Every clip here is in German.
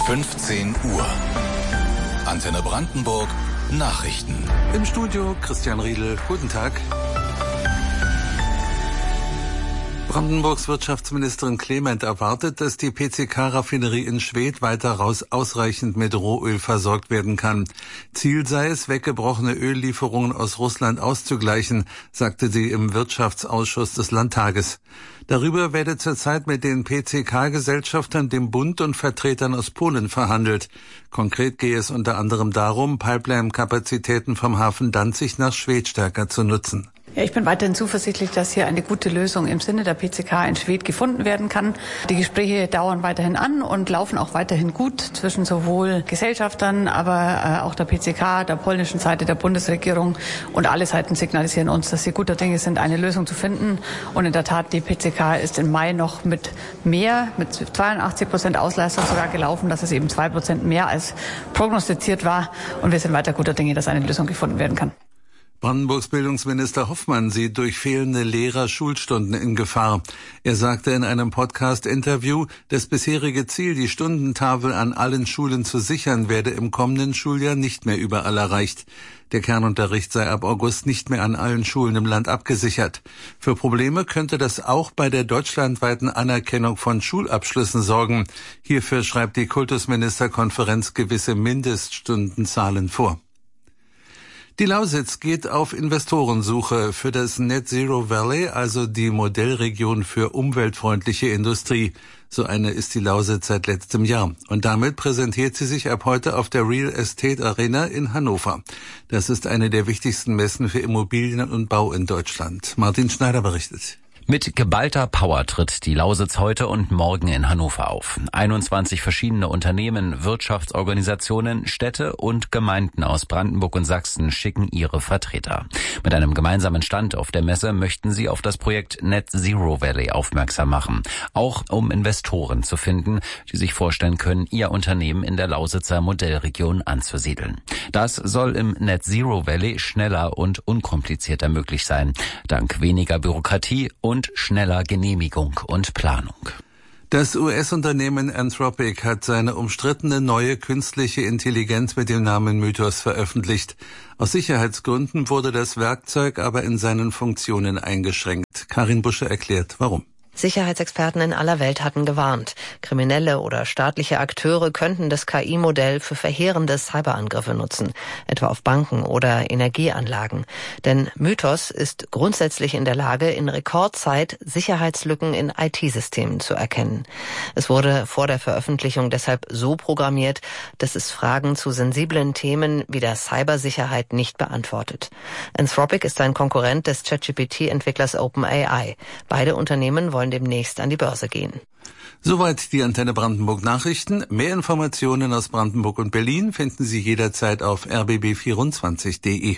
15 Uhr. Antenne Brandenburg Nachrichten. Im Studio Christian Riedel. Guten Tag. Brandenburgs Wirtschaftsministerin Clement erwartet, dass die PCK-Raffinerie in Schwedt weiter ausreichend mit Rohöl versorgt werden kann. Ziel sei es, weggebrochene Öllieferungen aus Russland auszugleichen, sagte sie im Wirtschaftsausschuss des Landtages. Darüber werde zurzeit mit den PCK-Gesellschaftern, dem Bund und Vertretern aus Polen verhandelt. Konkret gehe es unter anderem darum, Pipeline-Kapazitäten vom Hafen Danzig nach Schwedt stärker zu nutzen. Ja, ich bin weiterhin zuversichtlich, dass hier eine gute Lösung im Sinne der PCK in Schwedt gefunden werden kann. Die Gespräche dauern weiterhin an und laufen auch weiterhin gut zwischen sowohl Gesellschaftern, aber auch der PCK, der polnischen Seite, der Bundesregierung, und alle Seiten signalisieren uns, dass sie guter Dinge sind, eine Lösung zu finden. Und in der Tat, die PCK ist im Mai noch mit 82% Auslastung sogar gelaufen. Das ist eben 2% mehr als prognostiziert war. Und wir sind weiter guter Dinge, dass eine Lösung gefunden werden kann. Brandenburgs Bildungsminister Hoffmann sieht durch fehlende Lehrer-Schulstunden in Gefahr. Er sagte in einem Podcast-Interview, das bisherige Ziel, die Stundentafel an allen Schulen zu sichern, werde im kommenden Schuljahr nicht mehr überall erreicht. Der Kernunterricht sei ab August nicht mehr an allen Schulen im Land abgesichert. Für Probleme könnte das auch bei der deutschlandweiten Anerkennung von Schulabschlüssen sorgen. Hierfür schreibt die Kultusministerkonferenz gewisse Mindeststundenzahlen vor. Die Lausitz geht auf Investorensuche für das Net Zero Valley, also die Modellregion für umweltfreundliche Industrie. So eine ist die Lausitz seit letztem Jahr. Und damit präsentiert sie sich ab heute auf der Real Estate Arena in Hannover. Das ist eine der wichtigsten Messen für Immobilien und Bau in Deutschland. Martin Schneider berichtet. Mit geballter Power tritt die Lausitz heute und morgen in Hannover auf. 21 verschiedene Unternehmen, Wirtschaftsorganisationen, Städte und Gemeinden aus Brandenburg und Sachsen schicken ihre Vertreter. Mit einem gemeinsamen Stand auf der Messe möchten sie auf das Projekt Net Zero Valley aufmerksam machen. Auch um Investoren zu finden, die sich vorstellen können, ihr Unternehmen in der Lausitzer Modellregion anzusiedeln. Das soll im Net Zero Valley schneller und unkomplizierter möglich sein, dank weniger Bürokratie und schneller Genehmigung und Planung. Das US-Unternehmen Anthropic hat seine umstrittene neue künstliche Intelligenz mit dem Namen Mythos veröffentlicht. Aus Sicherheitsgründen wurde das Werkzeug aber in seinen Funktionen eingeschränkt. Karin Busche erklärt, warum. Sicherheitsexperten in aller Welt hatten gewarnt. Kriminelle oder staatliche Akteure könnten das KI-Modell für verheerende Cyberangriffe nutzen, etwa auf Banken oder Energieanlagen. Denn Mythos ist grundsätzlich in der Lage, in Rekordzeit Sicherheitslücken in IT-Systemen zu erkennen. Es wurde vor der Veröffentlichung deshalb so programmiert, dass es Fragen zu sensiblen Themen wie der Cybersicherheit nicht beantwortet. Anthropic ist ein Konkurrent des ChatGPT-Entwicklers OpenAI. Beide Unternehmen wollen demnächst an die Börse gehen. Soweit die Antenne Brandenburg Nachrichten. Mehr Informationen aus Brandenburg und Berlin finden Sie jederzeit auf rbb24.de.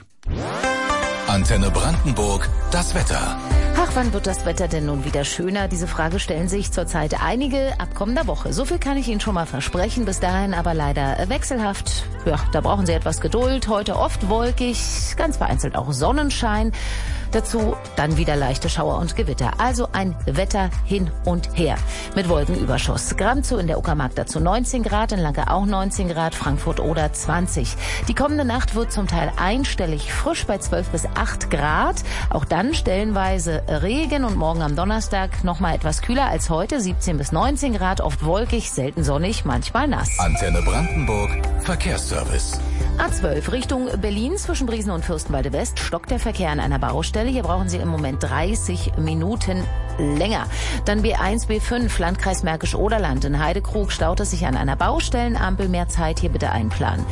Antenne Brandenburg, das Wetter. Ach, wann wird das Wetter denn nun wieder schöner? Diese Frage stellen sich zurzeit einige ab kommender Woche. So viel kann ich Ihnen schon mal versprechen. Bis dahin aber leider wechselhaft. Ja, da brauchen Sie etwas Geduld. Heute oft wolkig, ganz vereinzelt auch Sonnenschein. Dazu dann wieder leichte Schauer und Gewitter. Also ein Wetter hin und her mit Wolkenüberschuss. Gramzow in der Uckermark dazu 19 Grad, in Lanke auch 19 Grad, Frankfurt oder 20. Die kommende Nacht wird zum Teil einstellig frisch bei 12 bis 8 Grad. Auch dann stellenweise Regen und morgen am Donnerstag nochmal etwas kühler als heute. 17 bis 19 Grad, oft wolkig, selten sonnig, manchmal nass. Antenne Brandenburg, Verkehrsservice. A12 Richtung Berlin zwischen Briesen und Fürstenwalde West stockt der Verkehr an einer Baustelle. Hier brauchen Sie im Moment 30 Minuten länger. Dann B1, B5 Landkreis Märkisch-Oderland. In Heidekrug staut es sich an einer Baustellenampel. Mehr Zeit hier bitte einplanen.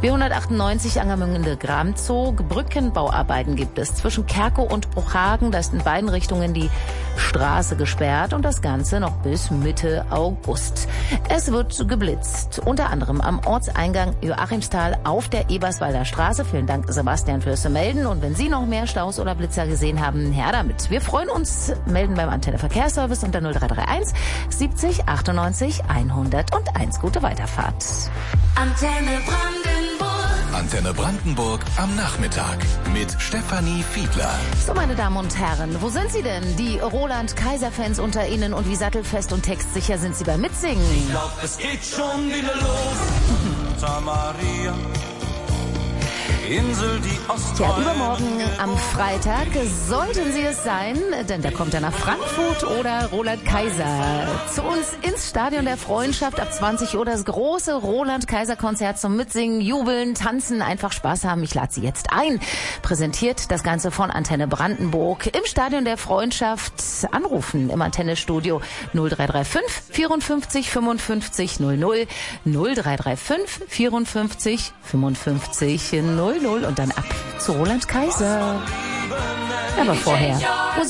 B198 Angermünde Gramzow. Brückenbauarbeiten gibt es zwischen Kerkow und Bruchhagen. Da ist in beiden Richtungen die Straße gesperrt und das Ganze noch bis Mitte August. Es wird geblitzt, unter anderem am Ortseingang Joachimsthal auf der Eberswalder Straße. Vielen Dank, Sebastian, fürs Melden. Und wenn Sie noch mehr Staus oder Blitzer gesehen haben, her damit. Wir freuen uns. Melden beim Antenne Verkehrsservice unter 0331 70 98 101. Gute Weiterfahrt. Antenne Brandenburg. Antenne Brandenburg am Nachmittag mit Stefanie Fiedler. So, meine Damen und Herren, wo sind Sie denn? Die Roland-Kaiser-Fans unter Ihnen und wie sattelfest und textsicher sind Sie beim Mitsingen? Ich glaub, es geht schon wieder los. Santa Maria, Insel, die Ostträume. Ja, übermorgen am Freitag sollten Sie es sein, denn da kommt er nach Frankfurt oder Roland Kaiser zu uns ins Stadion der Freundschaft ab 20 Uhr. Das große Roland Kaiser Konzert zum Mitsingen, Jubeln, Tanzen, einfach Spaß haben. Ich lade Sie jetzt ein. Präsentiert das Ganze von Antenne Brandenburg im Stadion der Freundschaft. Anrufen im Antennestudio 0335 54 55 00 0335 54 55 00 und dann ab zu Roland Kaiser. Aber vorher